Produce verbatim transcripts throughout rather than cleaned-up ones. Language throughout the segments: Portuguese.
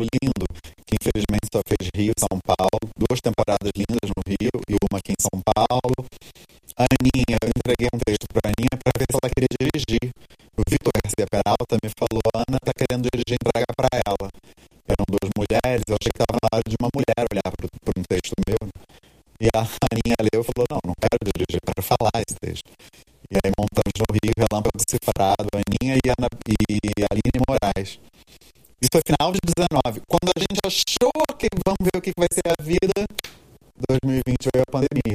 lindo, que infelizmente só fez Rio e São Paulo, duas temporadas lindas no Rio e uma aqui em São Paulo. A Aninha, eu entreguei um texto para a Aninha para ver se ela queria dirigir. O Vitor Garcia Peralta me falou, Ana tá querendo dirigir, entrega para ela. Eram duas mulheres, eu achei que estava na hora de uma mulher olhar para um texto meu. E a Aninha leu e falou, não, não quero dirigir, quero falar esse texto. E aí montamos no Rio, Relâmpago Cifrado, a Aninha e a, Ana, e a Aline Moraes. Isso foi final de dezenove. Quando a gente achou que vamos ver o que vai ser a vida, dois mil e vinte veio a pandemia.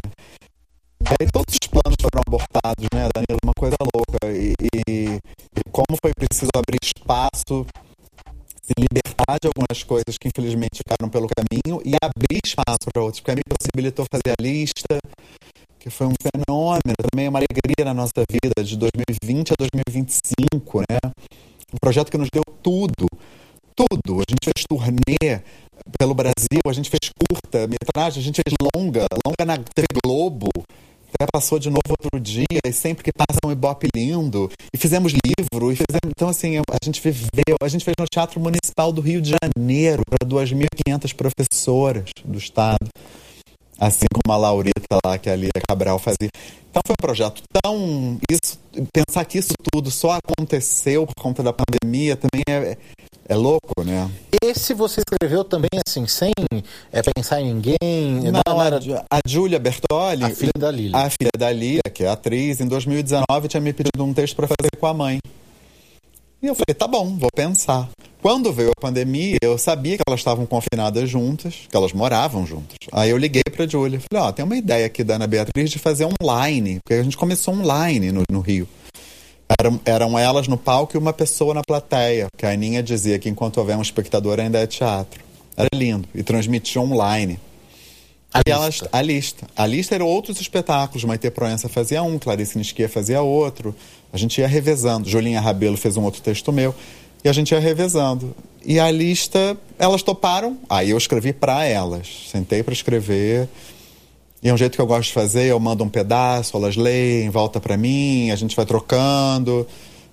E aí todos os planos foram abortados, né, Danilo? Uma coisa louca. E, e, e como foi preciso abrir espaço, se libertar de algumas coisas que infelizmente ficaram pelo caminho e abrir espaço para outros, porque me possibilitou fazer a lista, que foi um fenômeno, também uma alegria na nossa vida, de dois mil e vinte a dois mil e vinte e cinco, né? Um projeto que nos deu tudo, tudo. A gente fez turnê pelo Brasil, a gente fez curta, metragem, a gente fez longa, longa na T V Globo, até passou de novo outro dia, e sempre que passa um Ibope lindo, e fizemos livro, e fizemos, então assim, a gente viveu, a gente fez no Teatro Municipal do Rio de Janeiro, para duas mil e quinhentas professoras do estado, assim como a Laurita lá, que a Lia Cabral fazia. Então foi um projeto tão... Isso, pensar que isso tudo só aconteceu por conta da pandemia também é, é louco, né? Esse você escreveu também assim, sem é, pensar em ninguém? Não, não era... a, a Júlia Bertoli, a filha da Lília. A filha da Lília, que é atriz, em dois mil e dezenove tinha me pedido um texto para fazer com a mãe. E eu falei, tá bom, vou pensar. Quando veio a pandemia, eu sabia que elas estavam confinadas juntas, que elas moravam juntas. Aí eu liguei pra Júlia, falei, ó, oh, tem uma ideia aqui da Ana Beatriz de fazer online, porque a gente começou online no, no Rio. Eram, eram elas no palco e uma pessoa na plateia, porque a Aninha dizia que enquanto houver um espectador ainda é teatro. Era lindo, e transmitia online. A e lista. Elas, a lista. A lista eram outros espetáculos, Maite Proença fazia um, Clarice Nisquia fazia outro, a gente ia revezando. Julinha Rabelo fez um outro texto meu, e a gente ia revezando. E a lista, elas toparam, aí eu escrevi para elas, sentei para escrever, e é um jeito que eu gosto de fazer, eu mando um pedaço, elas leem, volta para mim, a gente vai trocando.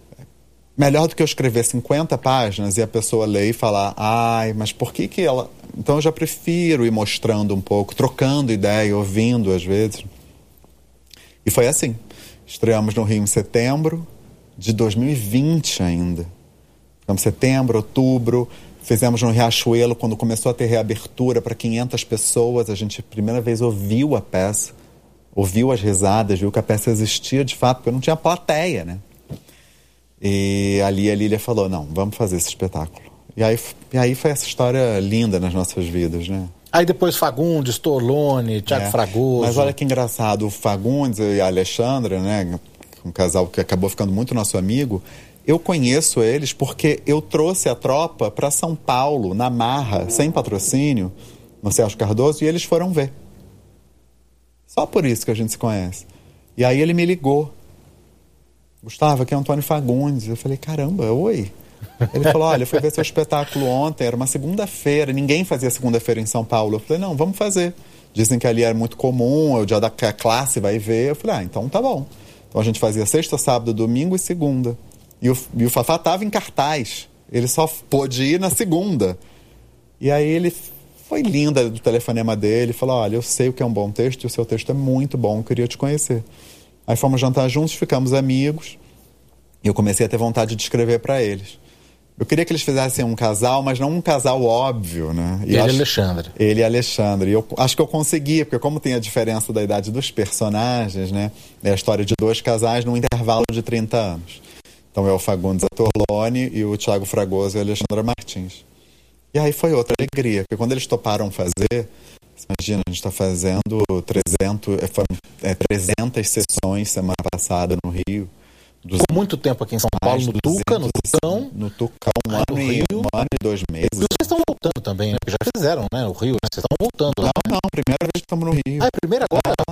Melhor do que eu escrever cinquenta páginas e a pessoa ler e falar, ai, mas por que que ela... Então eu já prefiro ir mostrando um pouco, trocando ideia, ouvindo às vezes. E foi assim. Estreamos no Rio em setembro de dois mil e vinte ainda. Ficamos setembro, outubro, fizemos no Riachuelo quando começou a ter reabertura para quinhentas pessoas. A gente, primeira vez, ouviu a peça, ouviu as risadas, viu que a peça existia de fato, porque não tinha plateia, né? E ali a Lília falou, não, vamos fazer esse espetáculo. E aí, e aí foi essa história linda nas nossas vidas, né? Aí depois Fagundes, Torlone, Tiago é. Fragoso. Mas olha que engraçado, o Fagundes e a Alexandra, né, um casal que acabou ficando muito nosso amigo, eu conheço eles porque eu trouxe a tropa para São Paulo, na marra, sem patrocínio, no Celso Cardoso, e eles foram ver. Só por isso que a gente se conhece. E aí ele me ligou. Gustavo, aqui é Antônio Fagundes. Eu falei, caramba, oi. Ele falou, olha, eu fui ver seu espetáculo ontem, era uma segunda-feira, ninguém fazia segunda-feira em São Paulo. Eu falei, não, vamos fazer. Dizem que ali era muito comum, é o dia da classe, vai ver. Eu falei, ah, então tá bom. Então a gente fazia sexta, sábado, domingo e segunda. E o, e o Fafá tava em cartaz. Ele só pôde ir na segunda. E aí ele foi linda do telefonema dele, falou, olha, eu sei o que é um bom texto, e o seu texto é muito bom, eu queria te conhecer. Aí fomos jantar juntos, ficamos amigos, e eu comecei a ter vontade de escrever para eles. Eu queria que eles fizessem um casal, mas não um casal óbvio, né? E ele e acho... Alexandre. Ele e Alexandre. E eu acho que eu consegui, porque como tem a diferença da idade dos personagens, né? É a história de dois casais num intervalo de trinta anos. Então é o Fagundes Torlone e o Tiago Fragoso e a Alexandra Martins. E aí foi outra alegria, porque quando eles toparam fazer, imagina, a gente está fazendo trezentas, foram, é, trezentas sessões semana passada no Rio. Ficou muito tempo aqui em São Paulo, no Tuca, no Tucão. No Tucão, um ano, e, um ano e dois meses. E vocês estão voltando também, né? Porque já fizeram, né? O Rio, né? Vocês estão voltando não, lá. Não, não, primeira vez que estamos no Rio. Ah, é a primeira agora?